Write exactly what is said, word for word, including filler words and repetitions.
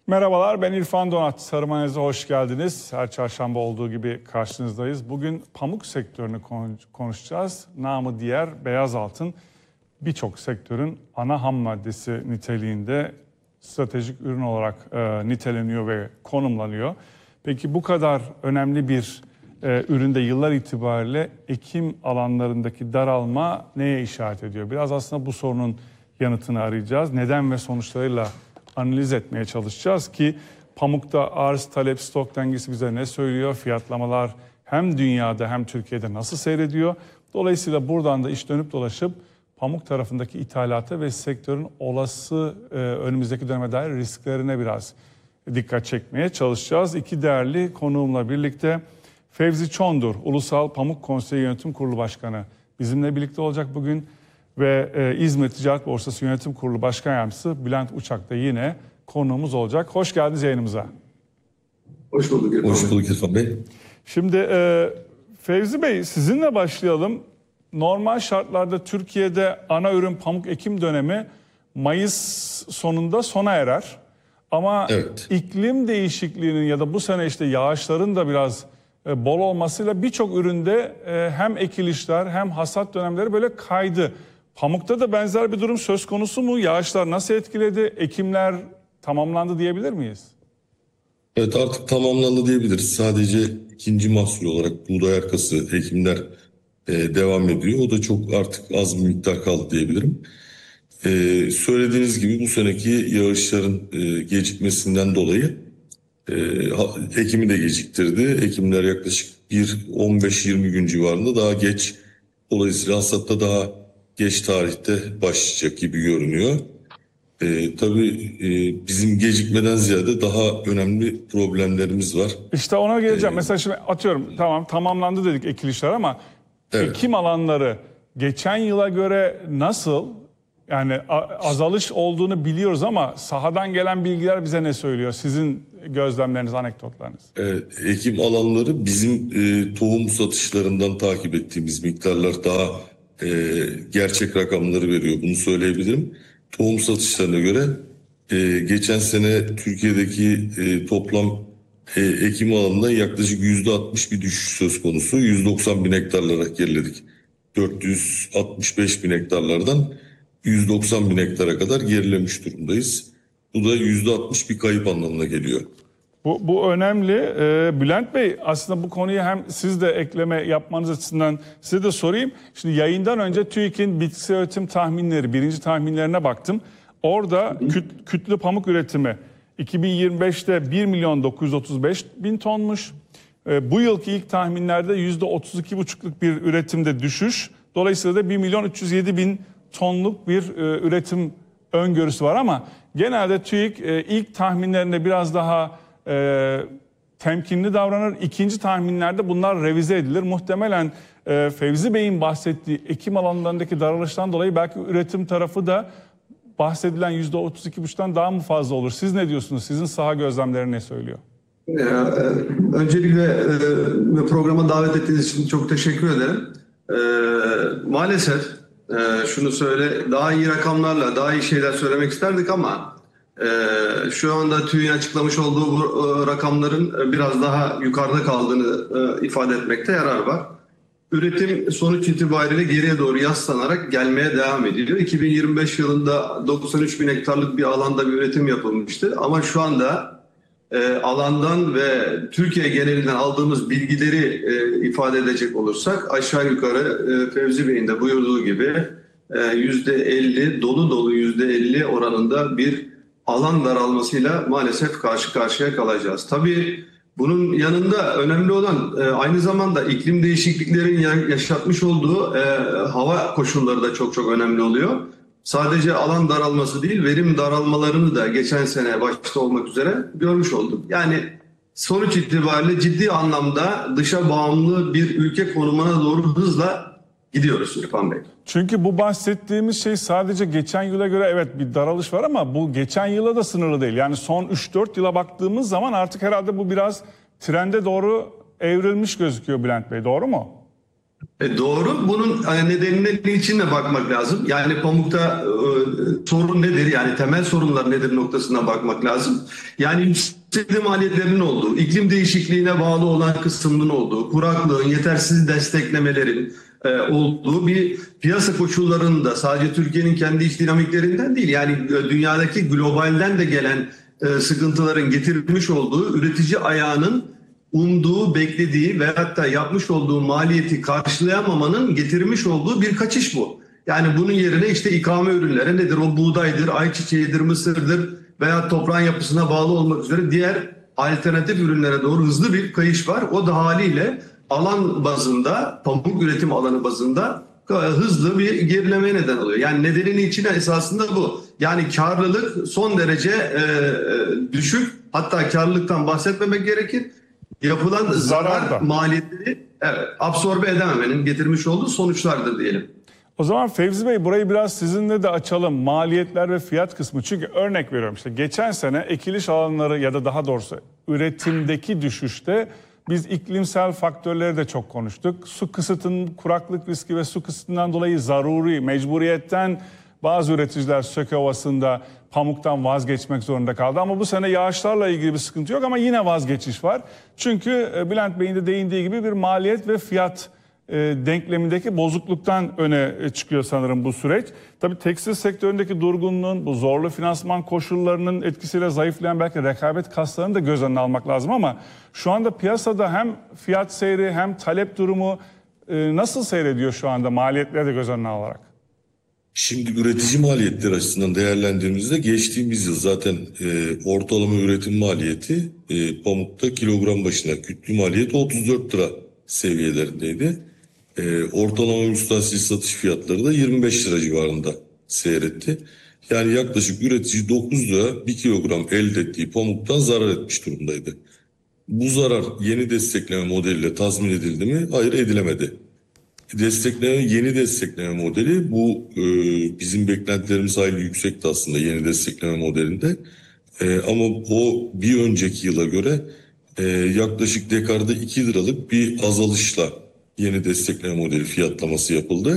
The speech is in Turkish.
Merhabalar, ben İrfan Donat. Sarımanez'e hoş geldiniz. Her çarşamba olduğu gibi karşınızdayız. Bugün pamuk sektörünü konuşacağız. Namı diğer beyaz altın birçok sektörün ana ham maddesi niteliğinde stratejik ürün olarak e, niteleniyor ve konumlanıyor. Peki bu kadar önemli bir e, üründe yıllar itibariyle ekim alanlarındaki daralma neye işaret ediyor? Biraz aslında bu sorunun yanıtını arayacağız. Neden ve sonuçlarıyla analiz etmeye çalışacağız ki pamukta arz, talep, stok dengesi bize ne söylüyor? Fiyatlamalar hem dünyada hem Türkiye'de nasıl seyrediyor? Dolayısıyla buradan da iş dönüp dolaşıp pamuk tarafındaki ithalata ve sektörün olası e, önümüzdeki döneme dair risklerine biraz dikkat çekmeye çalışacağız. İki değerli konuğumla birlikte Fevzi Çondur, Ulusal Pamuk Konseyi Yönetim Kurulu Başkanı bizimle birlikte olacak bugün. Ve e, İzmir Ticaret Borsası Yönetim Kurulu Başkan Yardımcısı Bülent Uçak da yine konuğumuz olacak. Hoş geldiniz yayınımıza. Hoş bulduk İrfan Hoş bulduk İrfan Bey. Şimdi e, Fevzi Bey sizinle başlayalım. Normal şartlarda Türkiye'de ana ürün pamuk ekim dönemi Mayıs sonunda sona erer. Ama evet. iklim değişikliğinin ya da bu sene işte yağışların da biraz e, bol olmasıyla birçok üründe e, hem ekilişler hem hasat dönemleri böyle kaydı. Pamukta da benzer bir durum söz konusu mu? Yağışlar nasıl etkiledi? Ekimler tamamlandı diyebilir miyiz? Evet, artık tamamlandı diyebiliriz. Sadece ikinci mahsul olarak buğday arkası ekimler e, devam ediyor. O da çok artık az bir miktar kaldı diyebilirim. E, söylediğiniz gibi bu seneki yağışların e, gecikmesinden dolayı e, ekimi de geciktirdi. Ekimler yaklaşık bir on beş yirmi gün civarında daha geç. Dolayısıyla hasatta daha geç tarihte başlayacak gibi görünüyor. Ee, tabii e, bizim gecikmeden ziyade daha önemli problemlerimiz var. İşte ona geleceğim. Ee, Mesela şimdi atıyorum tamam tamamlandı dedik ekilişler ama evet. ekim alanları geçen yıla göre nasıl? Yani azalış olduğunu biliyoruz ama sahadan gelen bilgiler bize ne söylüyor? Sizin gözlemleriniz, anekdotlarınız. Evet, ekim alanları bizim e, tohum satışlarından takip ettiğimiz miktarlar daha e, gerçek rakamları veriyor. Bunu söyleyebilirim. Tohum satışlarına göre e, geçen sene Türkiye'deki e, toplam e, ekim alanında yaklaşık yüzde altmış bir düşüş söz konusu. yüz doksan bin hektarlara geriledik. dört yüz altmış beş bin hektarlardan yüz doksan bin hektara kadar gerilemiş durumdayız. Bu da yüzde altmış bir kayıp anlamına geliyor. Bu, bu önemli. Ee, Bülent Bey aslında bu konuyu hem siz de ekleme yapmanız açısından size de sorayım. Şimdi yayından önce TÜİK'in bitkisel üretim tahminleri, birinci tahminlerine baktım. Orada küt, kütlü pamuk üretimi iki bin yirmi beşte bir milyon dokuz yüz otuz beş bin tonmuş. Ee, bu yılki ilk tahminlerde yüzde otuz iki buçukluk bir üretimde düşüş. Dolayısıyla da bir milyon üç yüz yedi bin tonluk bir e, üretim öngörüsü var ama genelde TÜİK e, ilk tahminlerinde biraz daha e, temkinli davranır. İkinci tahminlerde bunlar revize edilir. Muhtemelen e, Fevzi Bey'in bahsettiği ekim alanlarındaki daralıştan dolayı belki üretim tarafı da bahsedilen yüzde otuz iki buçuktan daha mı fazla olur? Siz ne diyorsunuz? Sizin saha gözlemleri ne söylüyor? Ee, öncelikle e, programa davet ettiğiniz için çok teşekkür ederim. Ee, maalesef e, şunu söyle, daha iyi rakamlarla daha iyi şeyler söylemek isterdik ama e, şu anda TÜİK'in açıklamış olduğu bu e, rakamların biraz daha yukarıda kaldığını e, ifade etmekte yarar var. Üretim sonuç itibariyle geriye doğru yaslanarak gelmeye devam ediyor. iki bin yirmi beş yılında doksan üç bin hektarlık bir alanda bir üretim yapılmıştı ama şu anda e, alandan ve Türkiye genelinden aldığımız bilgileri e, ifade edecek olursak aşağı yukarı e, Fevzi Bey'in de buyurduğu gibi e, yüzde elli dolu dolu yüzde elli oranında bir alan daralmasıyla maalesef karşı karşıya kalacağız. Tabii bunun yanında önemli olan e, aynı zamanda iklim değişikliklerin yaşatmış olduğu e, hava koşulları da çok çok önemli oluyor. Sadece alan daralması değil, verim daralmalarını da geçen sene başta olmak üzere görmüş olduk. Yani sonuç itibariyle ciddi anlamda dışa bağımlı bir ülke konumuna doğru hızla gidiyoruz İrfan Bey. Çünkü bu bahsettiğimiz şey sadece geçen yıla göre evet bir daralış var ama bu geçen yıla da sınırlı değil. Yani son üç dört yıla baktığımız zaman artık herhalde bu biraz trende doğru evrilmiş gözüküyor Bülent Bey. Doğru mu? E doğru. Bunun hani nedenine niçinle bakmak lazım. Yani pamukta e, sorun nedir? Yani temel sorunlar nedir noktasına bakmak lazım. Yani yüksek maliyetlerin olduğu, iklim değişikliğine bağlı olan kısmının olduğu, kuraklığın, yetersiz desteklemelerin e, olduğu bir piyasa koşullarında sadece Türkiye'nin kendi iç dinamiklerinden değil, yani e, dünyadaki globalden de gelen e, sıkıntıların getirmiş olduğu üretici ayağının umduğu, beklediği ve hatta yapmış olduğu maliyeti karşılayamamanın getirmiş olduğu bir kaçış bu. Yani bunun yerine işte ikame ürünleri nedir? O buğdaydır, ayçiçeğidir, mısırdır veya toprağın yapısına bağlı olmak üzere diğer alternatif ürünlere doğru hızlı bir kayış var. O da haliyle alan bazında, pamuk üretim alanı bazında hızlı bir gerilemeye neden oluyor. Yani nedenini içine esasında bu. Yani karlılık son derece e, e, düşük. Hatta karlılıktan bahsetmemek gerekir. Yapılan zarar, Zarar da. maliyetleri evet, absorbe edememenin getirmiş olduğu sonuçlardır diyelim. O zaman Fevzi Bey, burayı biraz sizinle de açalım. Maliyetler ve fiyat kısmı. Çünkü örnek veriyorum, işte geçen sene ekiliş alanları ya da daha doğrusu üretimdeki düşüşte biz iklimsel faktörleri de çok konuştuk. Su kısıtının, kuraklık riski ve su kısıtından dolayı zaruri, mecburiyetten bazı üreticiler Söke Ovası'nda pamuktan vazgeçmek zorunda kaldı. Ama bu sene yağışlarla ilgili bir sıkıntı yok ama yine vazgeçiş var. Çünkü Bülent Bey'in de değindiği gibi bir maliyet ve fiyat e, denklemindeki bozukluktan öne çıkıyor sanırım bu süreç. Tabii tekstil sektöründeki durgunluğun, bu zorlu finansman koşullarının etkisiyle zayıflayan belki rekabet kaslarını da göz önüne almak lazım ama şu anda piyasada hem fiyat seyri hem talep durumu e, nasıl seyrediyor şu anda, maliyetleri de göz önüne alarak? Şimdi üretici maliyetleri açısından değerlendirdiğimizde geçtiğimiz yıl zaten e, ortalama üretim maliyeti e, pamukta kilogram başına kütlü maliyet otuz dört lira seviyelerindeydi. E, ortalama müstahsil satış fiyatları da yirmi beş lira civarında seyretti. Yani yaklaşık üretici dokuz lira bir kilogram elde ettiği pamuktan zarar etmiş durumdaydı. Bu zarar yeni destekleme modeliyle tazmin edildi mi? Hayır, edilemedi. Destekleme, yeni destekleme modeli bu e, bizim beklentilerimiz hayli yüksekti aslında yeni destekleme modelinde. E, ama o bir önceki yıla göre e, yaklaşık dekarda iki liralık bir azalışla yeni destekleme modeli fiyatlaması yapıldı.